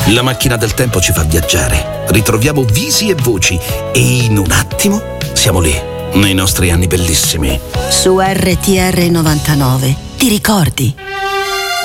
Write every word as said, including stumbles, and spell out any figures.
La macchina del tempo ci fa viaggiare, ritroviamo visi e voci e in un attimo siamo lì, nei nostri anni bellissimi. Su R T R novantanove. Ti ricordi?